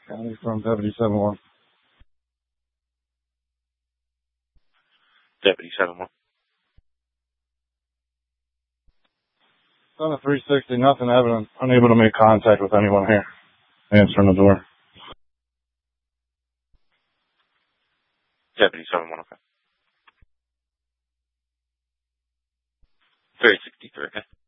County from Deputy 7-1. Deputy 7-1. On the 360, nothing evident. Unable to make contact with anyone here. Answering the door. Deputy 7-1, okay. 363, okay.